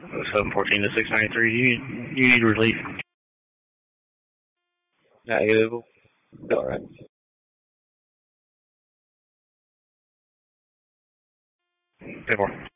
714 to 693. You need relief. Negative. All right. Paper.